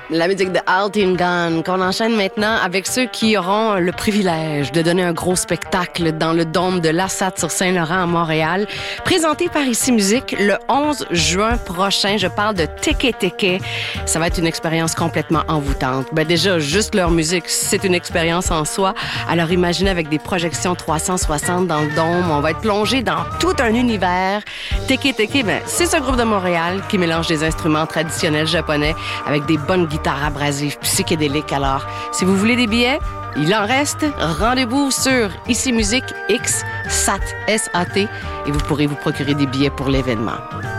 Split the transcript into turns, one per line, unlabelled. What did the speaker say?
La musique de Altin Gun, qu'on enchaîne maintenant avec ceux qui auront le privilège de donner un gros spectacle dans le dôme de l'Assat sur Saint-Laurent à Montréal, présenté par Ici Musique le 11 juin prochain. Je parle de Teke Teke. Ça va être une expérience complètement envoûtante. Ben déjà, juste leur musique, c'est une expérience en soi. Alors imaginez avec des projections 360 dans le dôme, on va être plongé dans tout un univers. Teke Teke, ben, c'est ce groupe de Montréal qui mélange des instruments traditionnels japonais avec des bonnes guitare abrasive psychédélique. Alors, si vous voulez des billets, il en reste. Rendez-vous sur Ici Musique X SAT SAT et vous pourrez vous procurer des billets pour l'événement.